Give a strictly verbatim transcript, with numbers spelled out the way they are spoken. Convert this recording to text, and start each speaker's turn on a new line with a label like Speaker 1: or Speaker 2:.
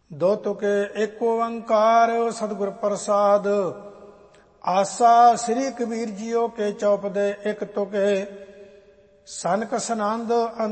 Speaker 1: ਦੋ ਤੁਕੇ ਏਕ ਓੰਕਾਰ ਸਤਿਗੁਰ ਪ੍ਰਸਾਦ। ਆਸਾ ਸ੍ਰੀ ਕਬੀਰ ਜੀਓ ਕੇ ਚੌਪਦੇ ਇੱਕ ਤੁਕੇ ਸਨਕ ਸਨੰਦ